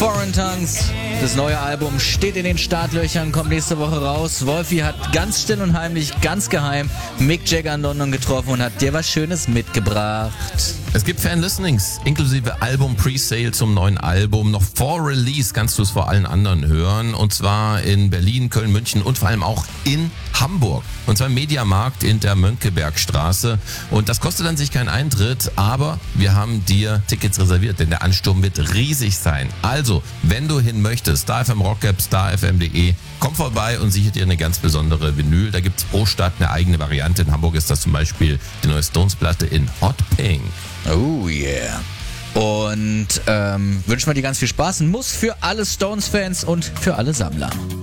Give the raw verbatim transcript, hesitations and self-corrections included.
Foreign Tongues. Das neue Album steht in den Startlöchern, kommt nächste Woche raus. Wolfi hat ganz still und heimlich, ganz geheim Mick Jagger in London getroffen und hat dir was Schönes mitgebracht. Es gibt Fan-Listenings, inklusive Album-Presale zum neuen Album. Noch vor Release kannst du es vor allen anderen hören. Und zwar in Berlin, Köln, München und vor allem auch in Hamburg. Und zwar im Mediamarkt in der Mönckebergstraße. Und das kostet an sich keinen Eintritt, aber wir haben dir Tickets reserviert, denn der Ansturm wird riesig sein. Also, wenn du hin möchtest, Star F M Rock App, star f m punkt de, komm vorbei und sichere dir eine ganz besondere Vinyl. Da gibt's pro Stadt eine eigene Variante. In Hamburg ist das zum Beispiel die neue Stones-Platte in Hot Pink. Oh yeah. Und ähm, wünschen wir dir ganz viel Spaß. Ein Muss für alle Stones-Fans und für alle Sammler.